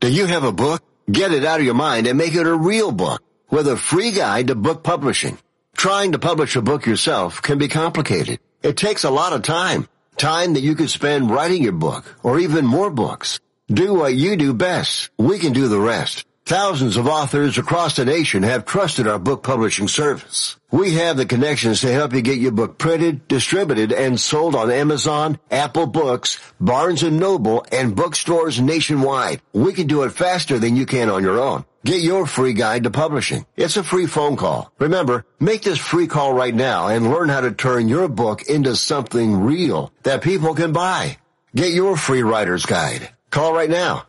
Do you have a book? Get it out of your mind and make it a real book with a free guide to book publishing. Trying to publish a book yourself can be complicated. It takes a lot of time that you could spend writing your book or even more books. Do what you do best. We can do the rest. Thousands of authors across the nation have trusted our book publishing service. We have the connections to help you get your book printed, distributed, and sold on Amazon, Apple Books, Barnes & Noble, and bookstores nationwide. We can do it faster than you can on your own. Get your free guide to publishing. It's a free phone call. Remember, make this free call right now and learn how to turn your book into something real that people can buy. Get your free writer's guide. Call right now,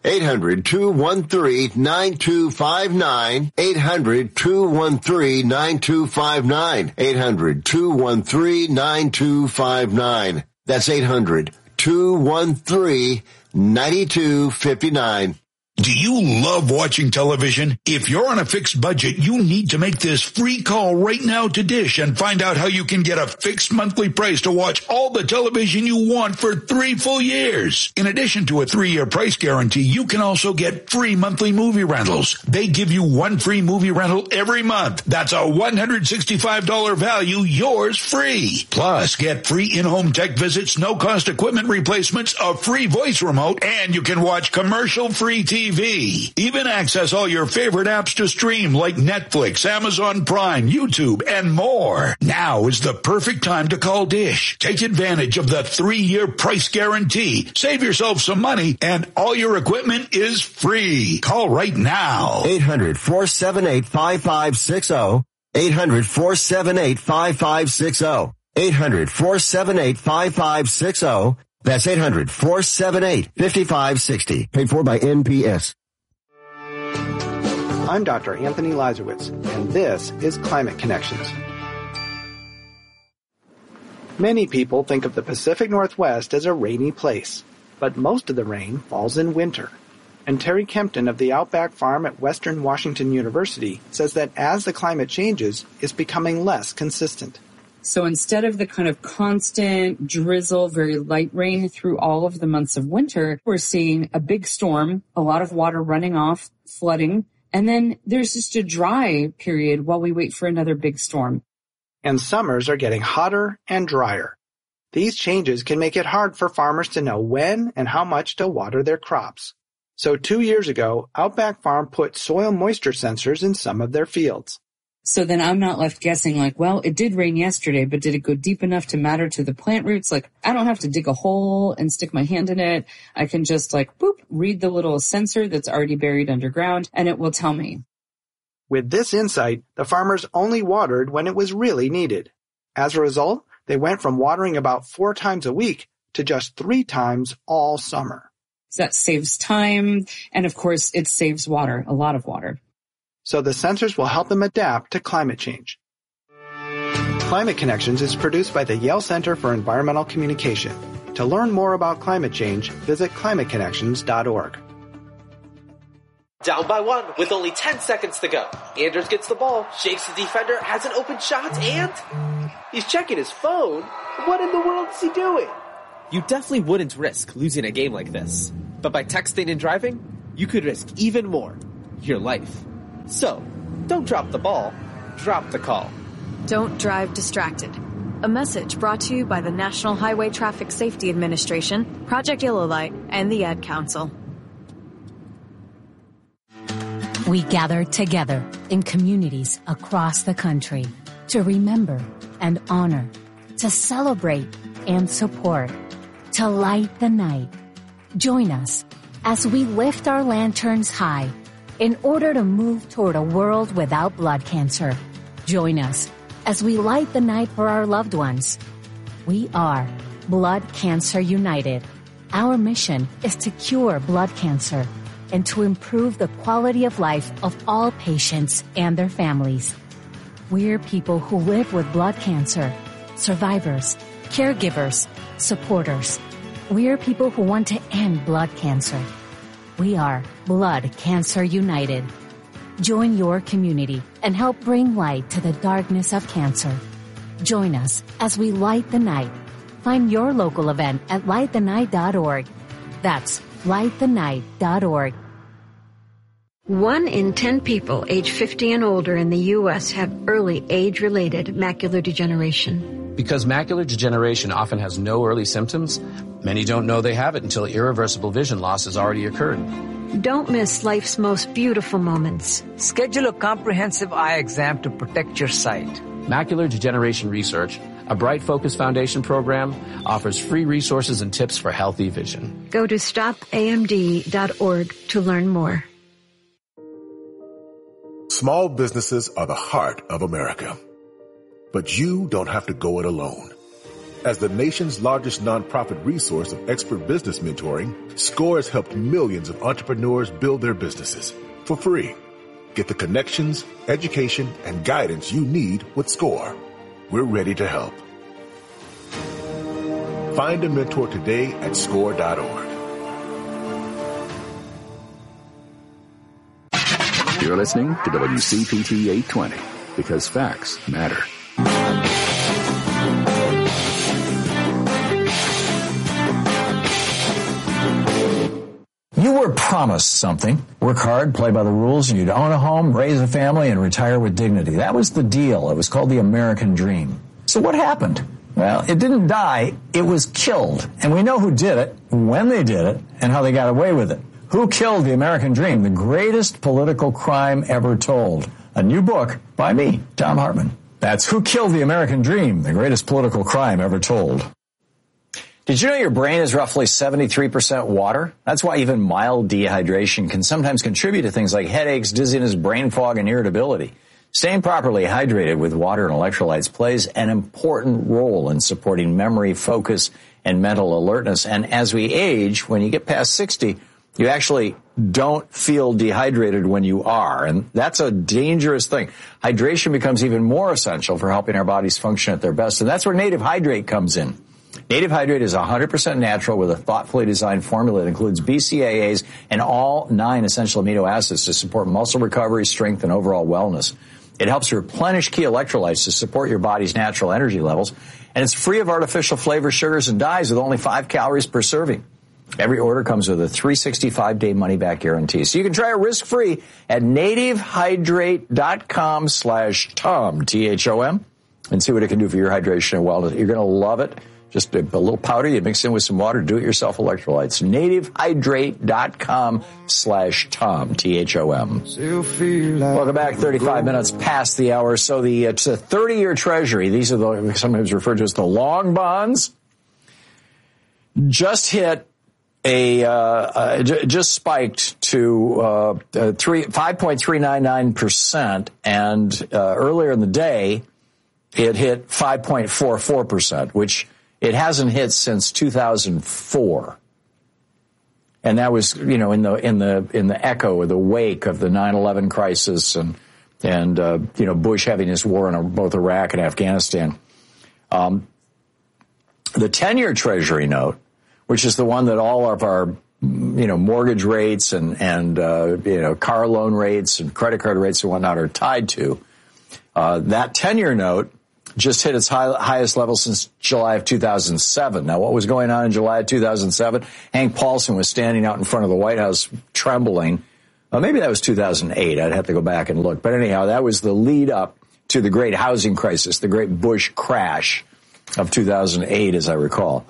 800-213-9259, 800-213-9259, 800-213-9259. That's 800-213-9259. Do you love watching television? If you're on a fixed budget, you need to make this free call right now to Dish and find out how you can get a fixed monthly price to watch all the television you want for 3 full years. In addition to a 3-year price guarantee, you can also get free monthly movie rentals. They give you 1 free movie rental every month. That's a $165 value, yours free. Plus, get free in-home tech visits, no-cost equipment replacements, a free voice remote, and you can watch commercial-free TV. Even access all your favorite apps to stream like Netflix, Amazon Prime, YouTube, and more. Now is the perfect time to call Dish. Take advantage of the 3-year price guarantee. Save yourself some money, and all your equipment is free. Call right now. 800-478-5560. 800-478-5560. 800-478-5560. That's 800-478-5560. Paid for by NPS. I'm Dr. Anthony Lazarowitz, and this is Climate Connections. Many people think of the Pacific Northwest as a rainy place, but most of the rain falls in winter. And Terry Kempton of the Outback Farm at Western Washington University says that as the climate changes, it's becoming less consistent. So instead of the kind of constant drizzle, very light rain through all of the months of winter, we're seeing a big storm, a lot of water running off, flooding, and then there's just a dry period while we wait for another big storm. And summers are getting hotter and drier. These changes can make it hard for farmers to know when and how much to water their crops. So 2 years ago, Outback Farm put soil moisture sensors in some of their fields. So then I'm not left guessing like, well, it did rain yesterday, but did it go deep enough to matter to the plant roots? Like, I don't have to dig a hole and stick my hand in it. I can just like, boop, read the little sensor that's already buried underground, and it will tell me. With this insight, the farmers only watered when it was really needed. As a result, they went from watering about 4 times a week to just 3 times all summer. So that saves time, and of course, it saves water, a lot of water. So the sensors will help them adapt to climate change. Climate Connections is produced by the Yale Center for Environmental Communication. To learn more about climate change, visit climateconnections.org. Down by 1 with only 10 seconds to go. Anders gets the ball, shakes the defender, has an open shot, and he's checking his phone. What in the world is he doing? You definitely wouldn't risk losing a game like this. But by texting and driving, you could risk even more. Your life. So, don't drop the ball, drop the call. Don't drive distracted. A message brought to you by the National Highway Traffic Safety Administration, Project Yellow Light, and the Ad Council. We gather together in communities across the country to remember and honor, to celebrate and support, to light the night. Join us as we lift our lanterns high in order to move toward a world without blood cancer. Join us as we light the night for our loved ones. We are Blood Cancer United. Our mission is to cure blood cancer and to improve the quality of life of all patients and their families. We're people who live with blood cancer, survivors, caregivers, supporters. We're people who want to end blood cancer. We are Blood Cancer United. Join your community and help bring light to the darkness of cancer. Join us as we light the night. Find your local event at lightthenight.org. That's lightthenight.org. 1 in 10 people age 50 and older in the U.S. have early age-related macular degeneration. Because macular degeneration often has no early symptoms, many don't know they have it until irreversible vision loss has already occurred. Don't miss life's most beautiful moments. Schedule a comprehensive eye exam to protect your sight. Macular Degeneration Research, a Bright Focus Foundation program, offers free resources and tips for healthy vision. Go to stopamd.org to learn more. Small businesses are the heart of America. But you don't have to go it alone. As the nation's largest nonprofit resource of expert business mentoring, SCORE has helped millions of entrepreneurs build their businesses for free. Get the connections, education, and guidance you need with SCORE. We're ready to help. Find a mentor today at SCORE.org. You're listening to WCPT 820 because facts matter. You were promised something. Work hard, play by the rules, and you'd own a home, raise a family, and retire with dignity. That was the deal. It was called the American Dream. So what happened? Well, it didn't die. It was killed. And we know who did it, when they did it, and how they got away with it. Who Killed the American Dream? The Greatest Political Crime Ever Told. A new book by me, Thom Hartmann. That's Who Killed the American Dream? The Greatest Political Crime Ever Told. Did you know your brain is roughly 73% water? That's why even mild dehydration can sometimes contribute to things like headaches, dizziness, brain fog, and irritability. Staying properly hydrated with water and electrolytes plays an important role in supporting memory, focus, and mental alertness. And as we age, when you get past 60, you actually don't feel dehydrated when you are, and that's a dangerous thing. Hydration becomes even more essential for helping our bodies function at their best, and that's where Native Hydrate comes in. Native Hydrate is 100% natural with a thoughtfully designed formula that includes BCAAs and all 9 essential amino acids to support muscle recovery, strength, and overall wellness. It helps replenish key electrolytes to support your body's natural energy levels, and it's free of artificial flavors, sugars, and dyes with only 5 calories per serving. Every order comes with a 365-day money-back guarantee. So you can try it risk-free at nativehydrate.com/Tom, T-H-O-M, and see what it can do for your hydration and wellness. You're going to love it. Just a little powder, you mix in with some water, do-it-yourself electrolytes. nativehydrate.com/Tom, T-H-O-M. Welcome back, 35 minutes past the hour. So it's a 30-year treasury. These are sometimes referred to as the long bonds. Just hit just spiked to 5.399%, and earlier in the day it hit 5.44%, which it hasn't hit since 2004. And that was, in the echo or the wake of the 9/11 crisis and Bush having his war in both Iraq and Afghanistan. The 10-year Treasury note, which is the one that all of our, mortgage rates and car loan rates and credit card rates and whatnot are tied to. That 10-year note just hit its highest level since July of 2007. Now, what was going on in July of 2007? Hank Paulson was standing out in front of the White House trembling. Maybe that was 2008. I'd have to go back and look. But anyhow, that was the lead up to the great housing crisis, the great Bush crash of 2008, as I recall.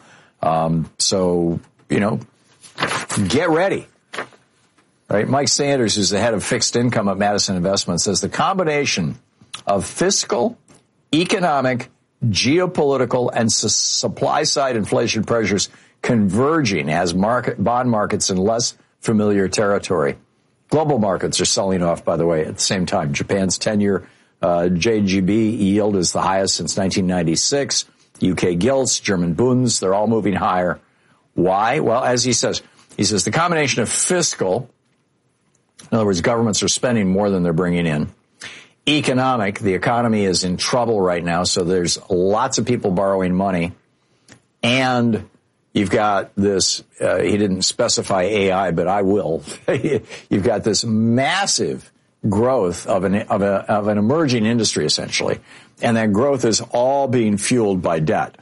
Get ready. Right? Mike Sanders, who's the head of fixed income at Madison Investments, says the combination of fiscal, economic, geopolitical, and supply-side inflation pressures converging as bond markets in less familiar territory. Global markets are selling off, by the way, at the same time. Japan's 10-year JGB yield is the highest since 1996. UK gilts, German bunds, they're all moving higher. Why? Well, as he says the combination of fiscal, in other words, governments are spending more than they're bringing in. Economic, the economy is in trouble right now, so there's lots of people borrowing money. And you've got this, he didn't specify AI, but I will. You've got this massive growth of an emerging industry, essentially. And that growth is all being fueled by debt.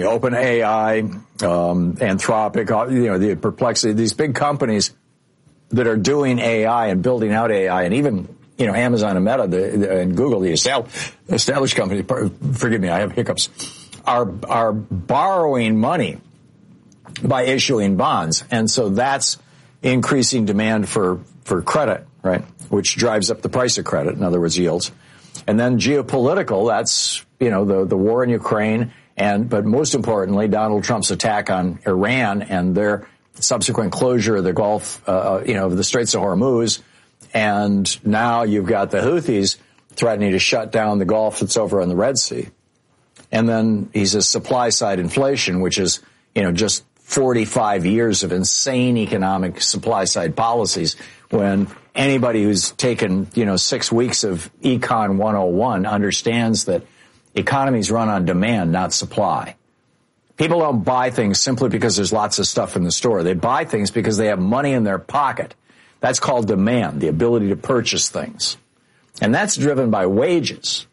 OpenAI, Anthropic, the Perplexity, these big companies that are doing AI and building out AI, and even, Amazon and Meta and Google, the established companies, forgive me, I have hiccups, are borrowing money by issuing bonds. And so that's increasing demand for credit, right? Which drives up the price of credit, in other words, yields. And then geopolitical, that's, the war in Ukraine, but most importantly, Donald Trump's attack on Iran and their subsequent closure of the Gulf, of the Straits of Hormuz. And now you've got the Houthis threatening to shut down the Gulf that's over on the Red Sea. And then he says supply side inflation, which is, just 45 years of insane economic supply side policies, when anybody who's taken, 6 weeks of Econ 101 understands that economies run on demand, not supply. People don't buy things simply because there's lots of stuff in the store. They buy things because they have money in their pocket. That's called demand, the ability to purchase things. And that's driven by wages.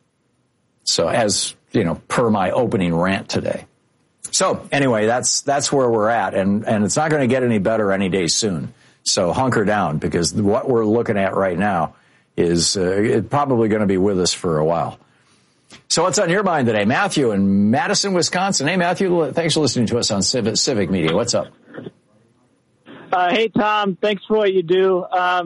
So as, per my opening rant today. So anyway, that's where we're at. And it's not going to get any better any day soon. So hunker down, because what we're looking at right now is probably going to be with us for a while. So what's on your mind today? Matthew in Madison, Wisconsin. Hey, Matthew, thanks for listening to us on Civic Media. What's up? Hey, Tom. Thanks for what you do.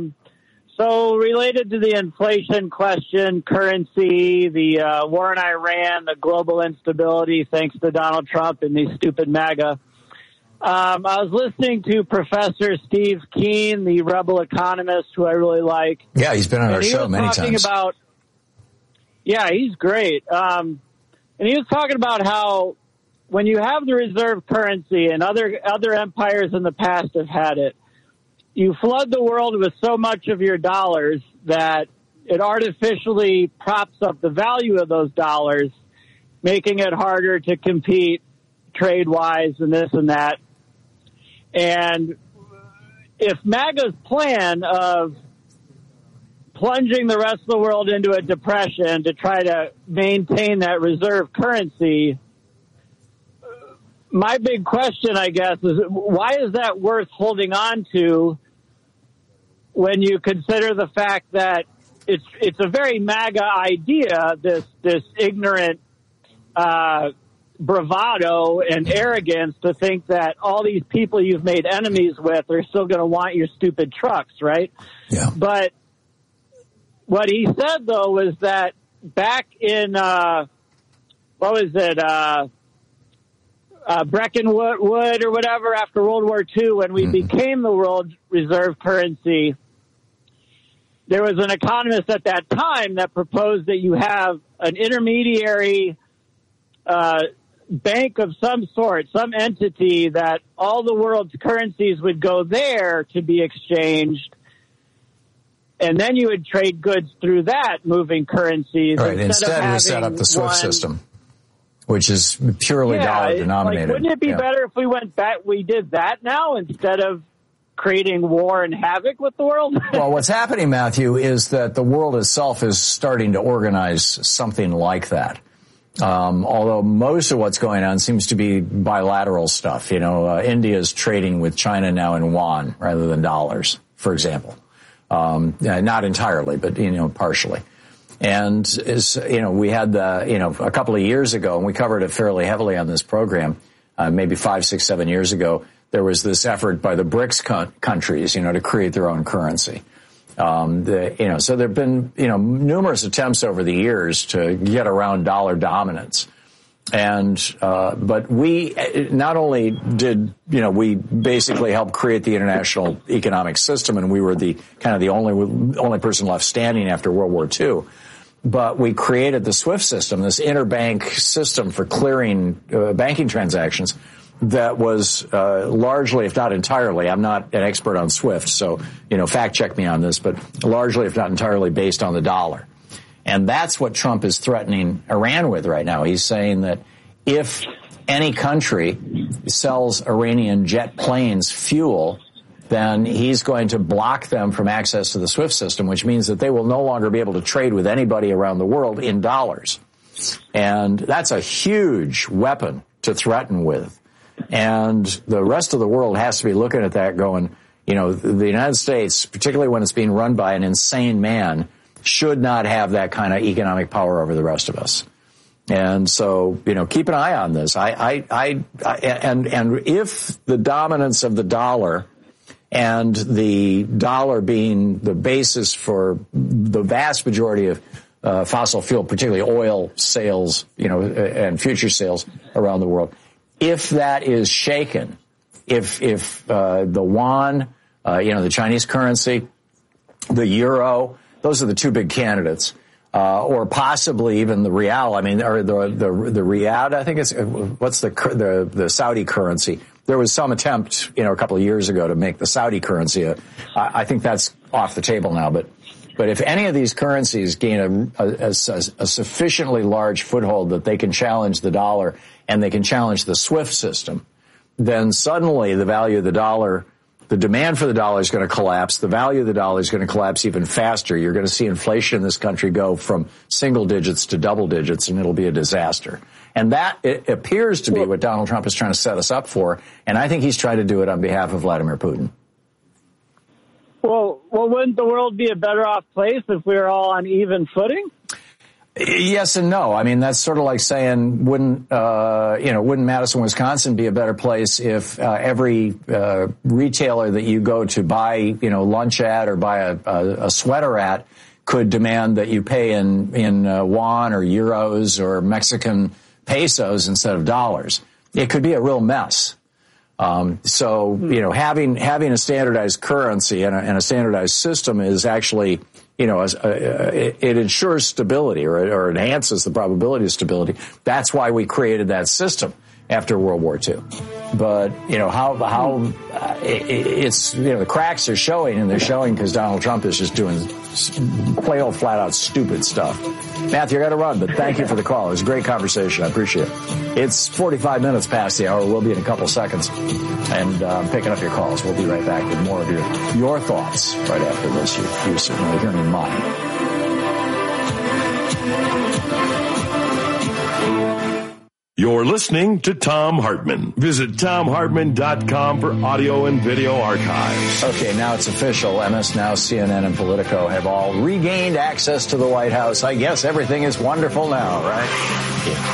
So related to the inflation question, currency, the war in Iran, the global instability thanks to Donald Trump and these stupid MAGA. I was listening to Professor Steve Keen, the rebel economist, who I really like. Yeah, he's been on our show many times. Yeah, he's great. And he was talking about how when you have the reserve currency, and other empires in the past have had it, you flood the world with so much of your dollars that it artificially props up the value of those dollars, making it harder to compete trade-wise and this and that. And if MAGA's plan of plunging the rest of the world into a depression to try to maintain that reserve currency, my big question, I guess, is why is that worth holding on to when you consider the fact that it's a very MAGA idea, this ignorant bravado and arrogance to think that all these people you've made enemies with are still going to want your stupid trucks, right? Yeah. But what he said, though, was that back in, Breckenwood or whatever, after World War II, when we became the world reserve currency, there was an economist at that time that proposed that you have an intermediary bank of some sort, some entity that all the world's currencies would go there to be exchanged. And then you would trade goods through that, moving currencies. Right. Instead we set up the SWIFT system, which is purely dollar denominated. Wouldn't it be better if we did that now instead of creating war and havoc with the world? Well, what's happening, Matthew, is that the world itself is starting to organize something like that. Although most of what's going on seems to be bilateral stuff. India is trading with China now in yuan rather than dollars, for example. Not entirely, but, partially. And we had a couple of years ago, and we covered it fairly heavily on this program, maybe 5, 6, 7 years ago, there was this effort by the BRICS countries, to create their own currency. So there've been, numerous attempts over the years to get around dollar dominance. And, but we not only did, we basically helped create the international economic system, and we were the only person left standing after World War II. But we created the SWIFT system, this interbank system for clearing banking transactions that was largely, if not entirely, I'm not an expert on SWIFT, so, fact check me on this, but largely, if not entirely, based on the dollar. And that's what Trump is threatening Iran with right now. He's saying that if any country sells Iranian jet planes fuel, then he's going to block them from access to the SWIFT system, which means that they will no longer be able to trade with anybody around the world in dollars. And that's a huge weapon to threaten with. And the rest of the world has to be looking at that going, The United States, particularly when it's being run by an insane man, should not have that kind of economic power over the rest of us. And so, keep an eye on this. And if the dominance of the dollar and the dollar being the basis for the vast majority of fossil fuel, particularly oil sales, and future sales around the world, if that is shaken, if the yuan, the Chinese currency, the euro, those are the two big candidates. Or possibly even the real. I mean, or the riyad. I think it's what's the Saudi currency. There was some attempt, a couple of years ago to make the Saudi currency. I think that's off the table now. But if any of these currencies gain a sufficiently large foothold that they can challenge the dollar and they can challenge the SWIFT system, then suddenly the value of the dollar. The demand for the dollar is going to collapse. The value of the dollar is going to collapse even faster. You're going to see inflation in this country go from single digits to double digits, and it'll be a disaster. And that it appears to be what Donald Trump is trying to set us up for. And I think he's trying to do it on behalf of Vladimir Putin. Well, wouldn't the world be a better off place if we were all on even footing? Yes and no. I mean, that's sort of like saying, wouldn't Madison, Wisconsin be a better place if every retailer that you go to buy, lunch at or buy a sweater at could demand that you pay in yuan or euros or Mexican pesos instead of dollars? It could be a real mess. Having a standardized currency and a standardized system is actually, it ensures stability or enhances the probability of stability. That's why we created that system after World War II. But, the cracks are showing, and they're showing because Donald Trump is just doing plain old flat out stupid stuff. Matthew, I got to run, but thank you for the call. It was a great conversation. I appreciate it. It's 45 minutes past the hour. We'll be in a couple seconds. And I'm picking up your calls. We'll be right back with more of your thoughts right after this. You're certainly hearing mine. You're listening to Thom Hartmann. Visit ThomHartmann.com for audio and video archives. Okay, now it's official. MS Now, CNN, and Politico have all regained access to the White House. I guess everything is wonderful now, right? Yeah.